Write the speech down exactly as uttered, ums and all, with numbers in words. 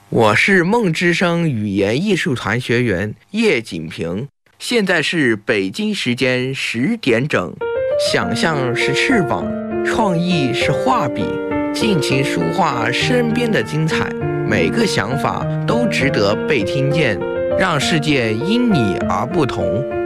我是梦之声语言艺术团学员叶锦平，现在是北京时间十点整。想象是翅膀，创意是画笔，尽情抒画身边的精彩。每个想法都值得被听见，让世界因你而不同。